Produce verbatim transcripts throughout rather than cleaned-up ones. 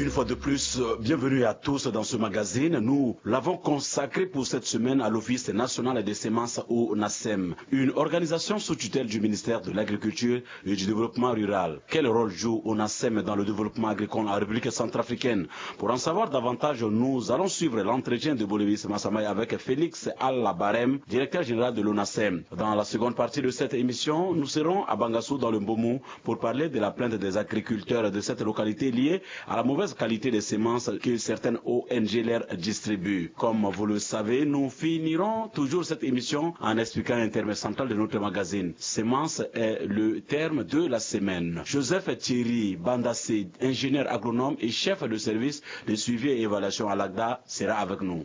Une fois de plus, bienvenue à tous dans ce magazine. Nous l'avons consacré pour cette semaine à l'Office national des semences au NASEM, une organisation sous tutelle du ministère de l'Agriculture et du Développement rural. Quel rôle joue au NASEM dans le développement agricole en République centrafricaine? Pour en savoir davantage, nous allons suivre l'entretien de Bolivis Massamay avec Félix Al-Labarem, directeur général de l'ONASEM. Dans la seconde partie de cette émission, nous serons à Bangassou dans le Mbomou pour parler de la plainte des agriculteurs de cette localité liée à la mauvaise qualité des semences que certaines O N G leur distribuent. Comme vous le savez, nous finirons toujours cette émission en expliquant un terme central de notre magazine. Semence est le terme de la semaine. Joseph Thierry Bandassé, ingénieur agronome et chef de service de suivi et évaluation à l'A G D A, sera avec nous.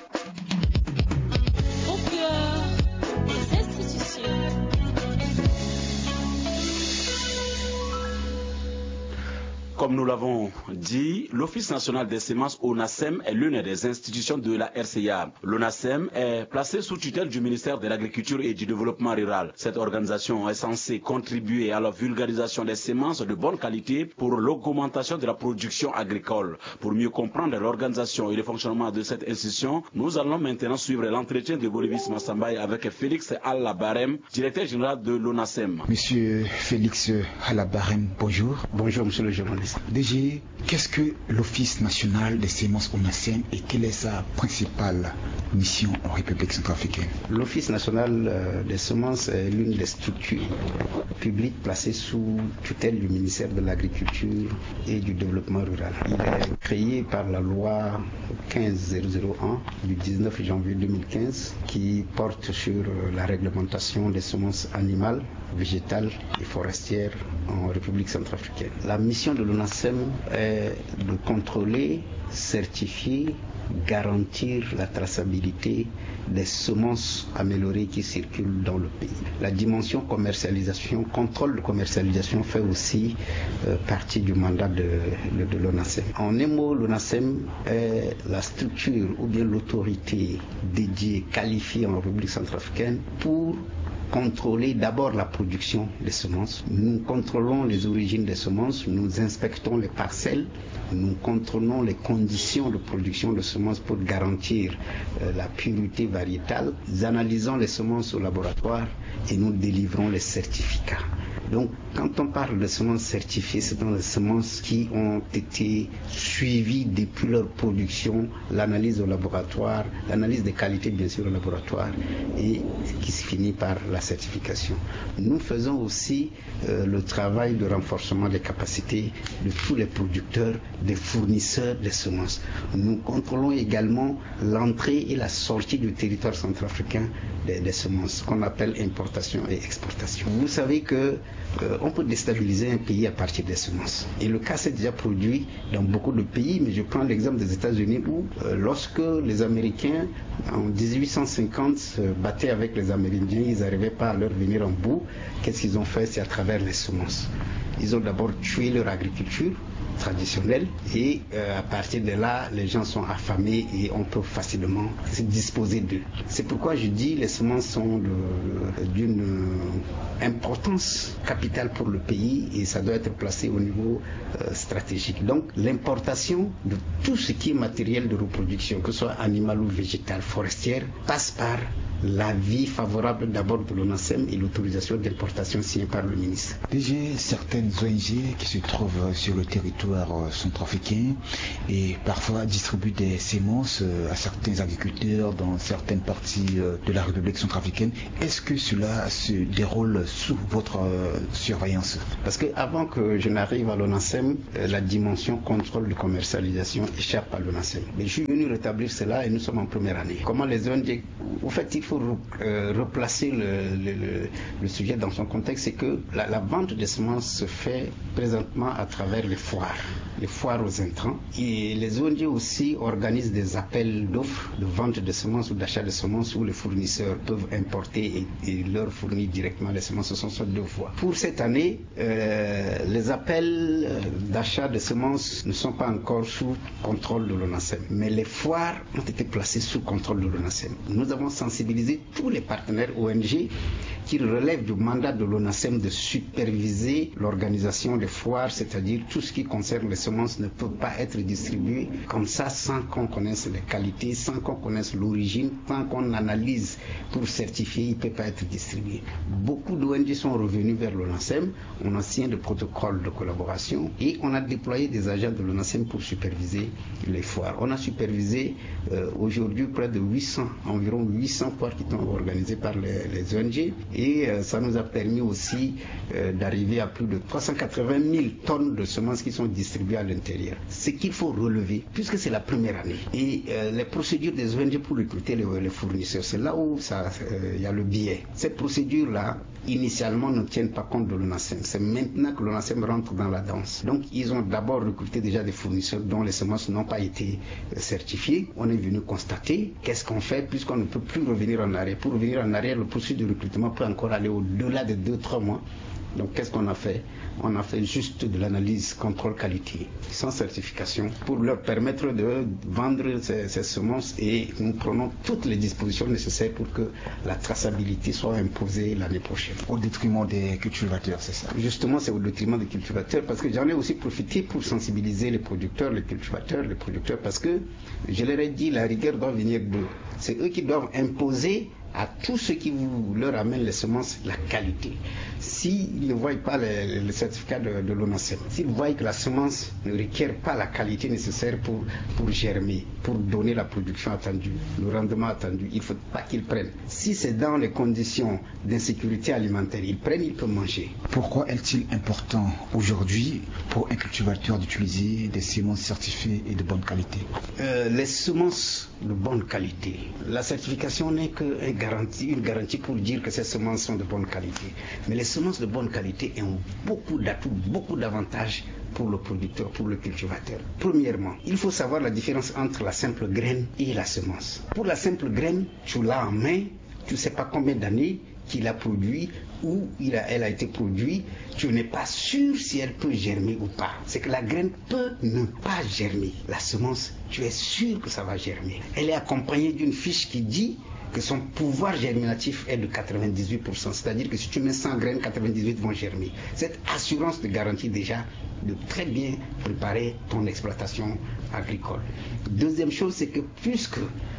Comme nous l'avons dit, l'Office national des semences ONASEM est l'une des institutions de la R C A. L'ONASEM est placée sous tutelle du ministère de l'Agriculture et du Développement rural. Cette organisation est censée contribuer à la vulgarisation des semences de bonne qualité pour l'augmentation de la production agricole. Pour mieux comprendre l'organisation et le fonctionnement de cette institution, nous allons maintenant suivre l'entretien de Bolivis Massamay avec Félix Al-Labarem, directeur général de l'ONASEM. Monsieur Félix Al-Labarem, bonjour. Bonjour, monsieur le journaliste. D G, qu'est-ce que l'Office national des semences ONASEM et quelle est sa principale mission en République centrafricaine? L'Office national des semences est l'une des structures publiques placées sous tutelle du ministère de l'Agriculture et du Développement rural. Il est créé par la loi quinze mille un du dix-neuf janvier deux mille quinze qui porte sur la réglementation des semences animales, végétales et forestières en République centrafricaine. La mission de l'ONASEM est de contrôler, certifier, garantir la traçabilité des semences améliorées qui circulent dans le pays. La dimension commercialisation, contrôle de commercialisation fait aussi euh, partie du mandat de, de, de l'ONASEM. En un mot, l'ONASEM est la structure ou bien l'autorité dédiée, qualifiée en République centrafricaine pour contrôler d'abord la production des semences. Nous contrôlons les origines des semences, nous inspectons les parcelles, nous contrôlons les conditions de production de semences pour garantir euh, la pureté variétale. Nous analysons les semences au laboratoire et nous délivrons les certificats. Donc, quand on parle de semences certifiées, ce sont des semences qui ont été suivies depuis leur production, l'analyse au laboratoire, l'analyse des qualités bien sûr au laboratoire et qui se finit par la certification. Nous faisons aussi euh, le travail de renforcement des capacités de tous les producteurs, des fournisseurs des semences. Nous contrôlons également l'entrée et la sortie du territoire centrafricain des, des semences, qu'on appelle importation et exportation. Vous savez que Euh, on peut déstabiliser un pays à partir des semences. Et le cas s'est déjà produit dans beaucoup de pays, mais je prends l'exemple des États-Unis où, euh, lorsque les Américains, en dix-huit cent cinquante, se battaient avec les Amérindiens, ils n'arrivaient pas à leur venir en bout. Qu'est-ce qu'ils ont fait? C'est à travers les semences. Ils ont d'abord tué leur agriculture traditionnelle et euh, à partir de là, les gens sont affamés et on peut facilement se disposer d'eux. C'est pourquoi je dis les semences sont d'une euh, importance capitale pour le pays et ça doit être placé au niveau euh, stratégique. Donc l'importation de tout ce qui est matériel de reproduction, que ce soit animal ou végétal, forestière, passe par l'avis favorable d'abord de l'ONASEM et l'autorisation d'importation signée par le ministre. Déjà, certaines O N G qui se trouvent sur le territoire centrafricain et parfois distribuent des semences à certains agriculteurs dans certaines parties de la République centrafricaine. Est-ce que cela se déroule sous votre surveillance? Parce que avant que je n'arrive à l'ONASEM, la dimension contrôle de commercialisation échappe à l'ONASEM. Mais je suis venu rétablir cela et nous sommes en première année. Comment les O N G... En fait, il faut euh, replacer le, le, le, le sujet dans son contexte, c'est que la, la vente des semences se fait présentement à travers les foires, les foires aux intrants. Et les O N G aussi organisent des appels d'offres de vente de semences ou d'achat de semences où les fournisseurs peuvent importer et, et leur fournir directement les semences. Ce sont soit deux fois. Pour cette année, euh, les appels d'achat de semences ne sont pas encore sous contrôle de l'ONASEM, mais les foires ont été placées sous contrôle de l'ONASEM. Nous avons sensibilisé tous les partenaires O N G qui relèvent du mandat de l'ONASEM de superviser l'organisation des foires, c'est-à-dire tout ce qui concerne les semences semences ne peuvent pas être distribuées comme ça sans qu'on connaisse les qualités, sans qu'on connaisse l'origine, sans qu'on analyse pour certifier, il ne peut pas être distribué. Beaucoup d'O N G sont revenus vers l'ONASEM, on a signé des protocoles de collaboration et on a déployé des agents de l'ONASEM pour superviser les foires. On a supervisé euh, aujourd'hui près de huit cents, environ huit cents foires qui sont organisées par les, les O N G et euh, ça nous a permis aussi euh, d'arriver à plus de trois cent quatre-vingt mille tonnes de semences qui sont distribuées à l'intérieur. Ce qu'il faut relever, puisque c'est la première année, et euh, les procédures des O N G pour recruter les, les fournisseurs, c'est là où il euh, y a le biais. Cette procédure-là, initialement, ne tiennent pas compte de l'ONASEM. C'est maintenant que l'ONASEM rentre dans la danse. Donc, ils ont d'abord recruté déjà des fournisseurs dont les semences n'ont pas été euh, certifiées. On est venu constater qu'est-ce qu'on fait puisqu'on ne peut plus revenir en arrière. Pour revenir en arrière, le processus de recrutement peut encore aller au-delà de deux trois mois. Donc qu'est-ce qu'on a fait? On a fait juste de l'analyse contrôle qualité sans certification pour leur permettre de vendre ces, ces semences et nous prenons toutes les dispositions nécessaires pour que la traçabilité soit imposée l'année prochaine. Au détriment des cultivateurs, c'est ça? Justement, c'est au détriment des cultivateurs parce que j'en ai aussi profité pour sensibiliser les producteurs, les cultivateurs, les producteurs parce que je leur ai dit la rigueur doit venir d'eux. C'est eux qui doivent imposer à tous ceux qui vous leur amènent les semences la qualité. S'ils ne voient pas le, le certificat de, de l'ONASEM, s'ils voient que la semence ne requiert pas la qualité nécessaire pour, pour germer, pour donner la production attendue, le rendement attendu, il ne faut pas qu'ils prennent. Si c'est dans les conditions d'insécurité alimentaire, ils prennent, ils peuvent manger. Pourquoi est-il important aujourd'hui pour un cultivateur d'utiliser des semences certifiées et de bonne qualité? euh, Les semences de bonne qualité, la certification n'est qu'une garantie, une garantie pour dire que ces semences sont de bonne qualité. Mais les semences de bonne qualité ont beaucoup d'atouts, beaucoup d'avantages pour le producteur, pour le cultivateur. Premièrement, il faut savoir la différence entre la simple graine et la semence. Pour la simple graine, tu l'as en main, tu ne sais pas combien d'années qu'il a produit, où il a, elle a été produite, tu n'es pas sûr si elle peut germer ou pas. C'est que la graine peut ne pas germer. La semence, tu es sûr que ça va germer. Elle est accompagnée d'une fiche qui dit que son pouvoir germinatif est de quatre-vingt-dix-huit pour cent. C'est-à-dire que si tu mets cent graines, quatre-vingt-dix-huit vont germer. Cette assurance te garantit déjà de très bien préparer ton exploitation agricole. Deuxième chose, c'est que puisque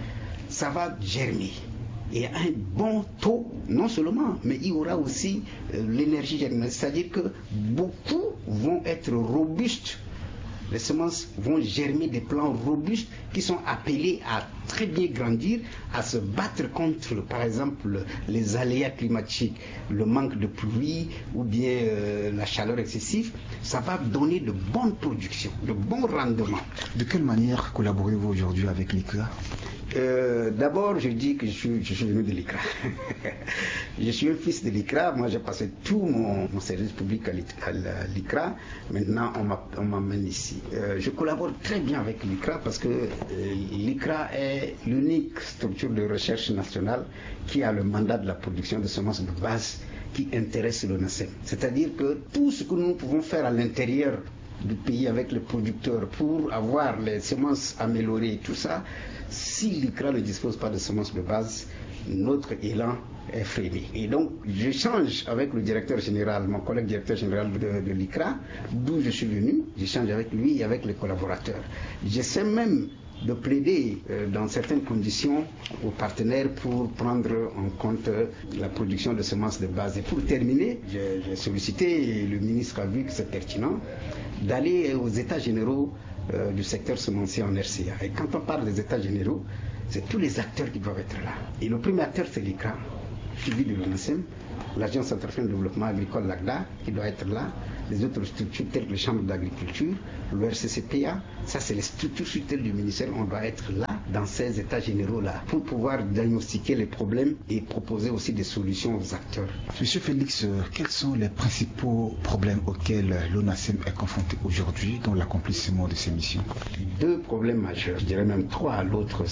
ça va germer, et un bon taux, non seulement, mais il y aura aussi euh, l'énergie germinale, c'est-à-dire que beaucoup vont être robustes. Les semences vont germer des plants robustes qui sont appelés à très bien grandir, à se battre contre, par exemple, les aléas climatiques, le manque de pluie ou bien euh, la chaleur excessive. Ça va donner de bonnes productions, de bons rendements. De quelle manière collaborez-vous aujourd'hui avec l'I C R A? Euh, D'abord, je dis que je suis, je suis venu de l'I C R A. Je suis un fils de l'I C R A. Moi, j'ai passé tout mon, mon service public à l'I C R A. Maintenant, on m'amène ici. Euh, je collabore très bien avec l'I C R A parce que euh, l'I C R A est l'unique structure de recherche nationale qui a le mandat de la production de semences de base qui intéresse l'ONASEM. C'est-à-dire que tout ce que nous pouvons faire à l'intérieur du pays avec les producteurs pour avoir les semences améliorées, tout ça, si l'I C R A ne dispose pas de semences de base, notre élan est freiné. Et donc, j'échange avec le directeur général, mon collègue directeur général de, de l'I C R A, d'où je suis venu, j'échange avec lui et avec les collaborateurs. J'essaie même de plaider euh, dans certaines conditions aux partenaires pour prendre en compte la production de semences de base. Et pour terminer, j'ai sollicité, le ministre a vu que c'est pertinent, d'aller aux états généraux euh, du secteur semencier en R C A. Et quand on parle des états généraux, c'est tous les acteurs qui doivent être là. Et le premier acteur, c'est l'I C R A, suivi de l'ONASEM, l'Agence centrafricaine de développement agricole, l'A C D A, qui doit être là, les autres structures telles que les chambres d'agriculture, le R C C P A, ça c'est les structures sous tutelle du ministère, on doit être là, dans ces états généraux-là, pour pouvoir diagnostiquer les problèmes et proposer aussi des solutions aux acteurs. Monsieur Félix, quels sont les principaux problèmes auxquels l'ONASEM est confronté aujourd'hui dans l'accomplissement de ses missions? Deux problèmes majeurs, je dirais même trois, à l'autre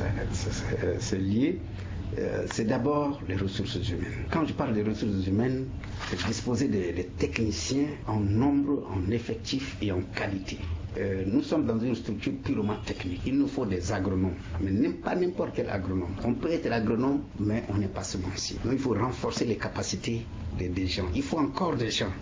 c'est lié. Euh, c'est d'abord les ressources humaines. Quand je parle des ressources humaines, c'est disposer des, des techniciens en nombre, en effectif et en qualité. Euh, nous sommes dans une structure purement technique. Il nous faut des agronomes, mais même pas n'importe quel agronome. On peut être agronome, mais on n'est pas semencier. Donc il faut renforcer les capacités des, des gens. Il faut encore des gens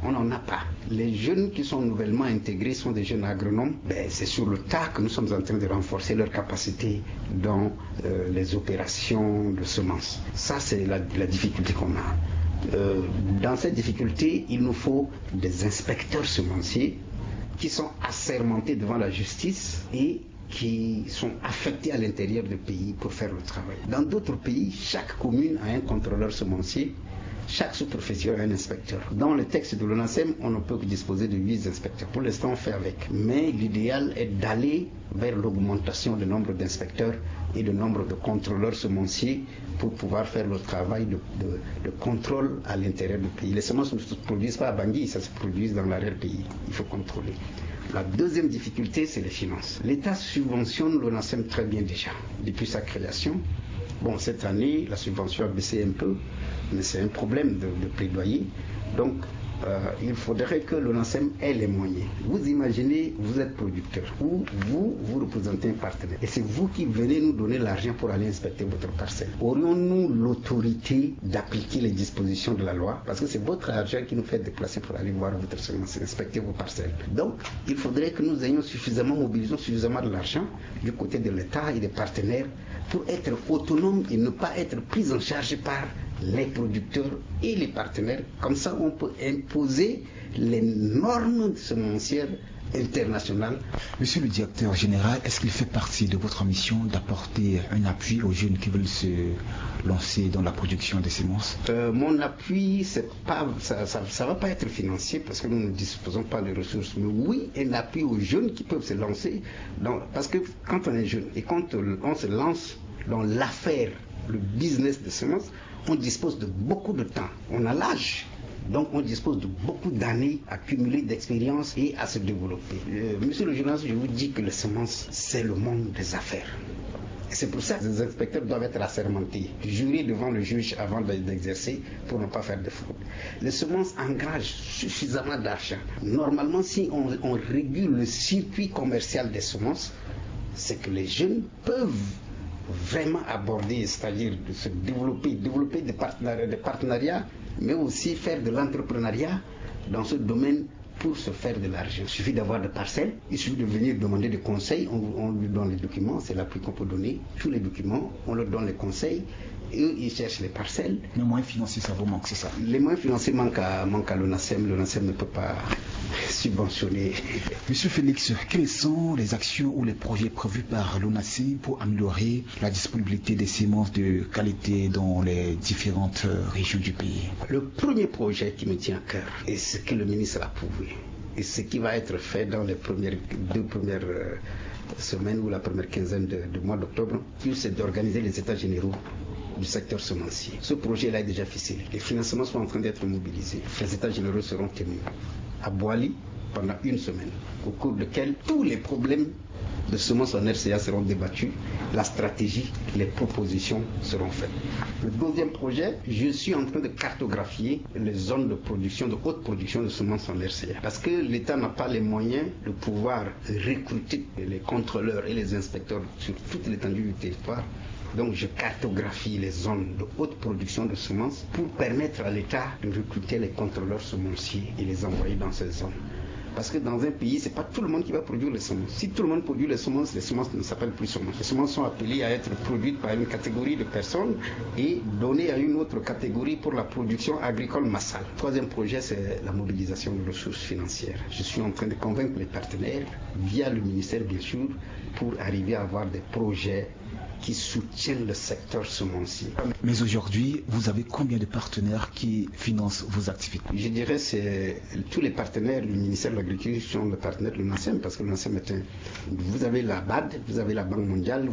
On n'en a pas. Les jeunes qui sont nouvellement intégrés sont des jeunes agronomes. Ben, c'est sur le tas que nous sommes en train de renforcer leur capacité dans euh, les opérations de semences. Ça, c'est la, la difficulté qu'on a. Euh, dans cette difficulté, il nous faut des inspecteurs semenciers qui sont assermentés devant la justice et qui sont affectés à l'intérieur du pays pour faire le travail. Dans d'autres pays, chaque commune a un contrôleur semencier, chaque sous-préfecture a un inspecteur. Dans le texte de l'ONASEM, on ne peut que disposer de huit inspecteurs. Pour l'instant, on fait avec. Mais l'idéal est d'aller vers l'augmentation du nombre d'inspecteurs et du nombre de contrôleurs semenciers pour pouvoir faire le travail de, de, de contrôle à l'intérieur du pays. Les semences ne se produisent pas à Bangui, ça se produit dans l'arrière-pays. Il faut contrôler. La deuxième difficulté, c'est les finances. L'État subventionne l'ONASEM très bien déjà, depuis sa création. Bon, cette année, la subvention a baissé un peu, mais c'est un problème de, de plaidoyer. Donc, euh, il faudrait que l'ONASEM ait les moyens. Vous imaginez, vous êtes producteur, ou vous, vous représentez un partenaire, et c'est vous qui venez nous donner l'argent pour aller inspecter votre parcelle. Aurions-nous l'autorité d'appliquer les dispositions de la loi? Parce que c'est votre argent qui nous fait déplacer pour aller voir votre semence, inspecter vos parcelles. Donc, il faudrait que nous ayons suffisamment, mobilisons suffisamment de l'argent du côté de l'État et des partenaires pour être autonomes et ne pas être pris en charge par les producteurs et les partenaires. Comme ça, on peut imposer les normes semencières internationales. Monsieur le directeur général, est-ce qu'il fait partie de votre mission d'apporter un appui aux jeunes qui veulent se lancer dans la production des semences? euh, Mon appui, c'est pas, ça ne va pas être financier parce que nous ne disposons pas de ressources. Mais oui, un appui aux jeunes qui peuvent se lancer. Dans, parce que quand on est jeune et quand on se lance dans l'affaire, le business de semences, on dispose de beaucoup de temps. On a l'âge. Donc on dispose de beaucoup d'années accumulées d'expérience et à se développer. Euh, monsieur le journaliste, je vous dis que les semences, c'est le monde des affaires. Et c'est pour ça que les inspecteurs doivent être assermentés, jurer devant le juge avant d'exercer pour ne pas faire de fraude. Les semences engagent suffisamment d'argent. Normalement, si on, on régule le circuit commercial des semences, c'est que les jeunes peuvent vraiment aborder, c'est-à-dire de se développer, développer des partenariats, des partenariats, mais aussi faire de l'entrepreneuriat dans ce domaine pour se faire de l'argent. Il suffit d'avoir des parcelles, il suffit de venir demander des conseils, on, on lui donne les documents, c'est l'appui qu'on peut donner, tous les documents, on leur donne les conseils, eux ils cherchent les parcelles. Les moyens financiers, ça vous manque, c'est ça? Les moyens financiers manquent à, manquent à l'ONASEM, l'ONASEM ne peut pas subventionner. Monsieur Félix, quelles sont les actions ou les projets prévus par l'ONASEM pour améliorer la disponibilité des semences de qualité dans les différentes régions du pays? Le premier projet qui me tient à cœur, et ce que le ministre a prouvé, et ce qui va être fait dans les premières, deux premières euh, semaines ou la première quinzaine de, de mois d'octobre, c'est d'organiser les états généraux du secteur semencier. Ce projet-là est déjà ficelé. Les financements sont en train d'être mobilisés. Les états généraux seront tenus à Boali pendant une semaine, au cours duquel tous les problèmes de semences en R C A seront débattus, la stratégie, les propositions seront faites. Le deuxième projet, je suis en train de cartographier les zones de production, de haute production de semences en R C A. Parce que l'État n'a pas les moyens de pouvoir recruter les contrôleurs et les inspecteurs sur toute l'étendue du territoire. Donc je cartographie les zones de haute production de semences pour permettre à l'État de recruter les contrôleurs semenciers et les envoyer dans ces zones. Parce que dans un pays, ce n'est pas tout le monde qui va produire les semences. Si tout le monde produit les semences, les semences ne s'appellent plus semences. Les semences sont appelées à être produites par une catégorie de personnes et données à une autre catégorie pour la production agricole massale. Le troisième projet, c'est la mobilisation de ressources financières. Je suis en train de convaincre les partenaires, via le ministère bien sûr, pour arriver à avoir des projets qui soutiennent le secteur semencier. Mais aujourd'hui, vous avez combien de partenaires qui financent vos activités? Je dirais que c'est tous les partenaires du ministère de l'Agriculture sont les partenaires de l'ONASEM, parce que l'ONASEM est un... Vous avez la B A D, vous avez la Banque mondiale,